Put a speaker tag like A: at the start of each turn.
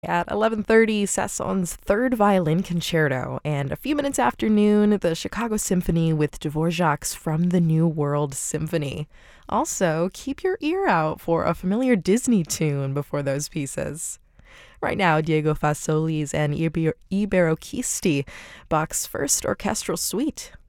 A: At 11:30, Sasson's Third Violin Concerto, and a few minutes after noon, the Chicago Symphony with Dvorak's From the New World Symphony. Also, keep your ear out for a familiar Disney tune before those pieces. Right now, Diego Fasoli's and Iberoquisti, Bach's first orchestral suite.